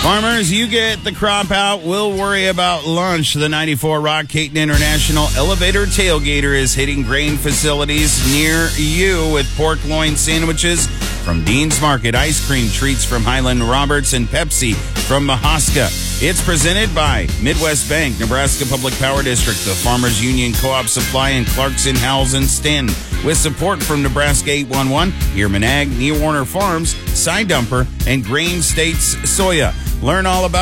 Farmers, you get the crop out. We'll worry about lunch. The 94 Rock Caton International Elevator Tailgater is hitting grain facilities near you with pork loin sandwiches from Dean's Market, ice cream treats from Highland Roberts, and Pepsi from Mahaska. It's presented by Midwest Bank, Nebraska Public Power District, the Farmers Union Co-op Supply, and Clarkson, Howells, and Stanton. With support from Nebraska 811, Ehrman Ag, Neil Warner Farms, Side Dumper, and Grain States Soya. Learn all about